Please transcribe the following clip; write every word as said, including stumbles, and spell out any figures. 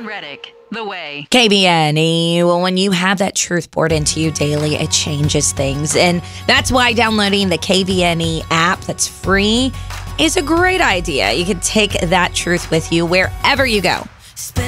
Reddick, The Way. K B N E. Well, when you have that truth poured into you daily, it changes things. And that's why downloading the K B N E app that's free is a great idea. You can take that truth with you wherever you go.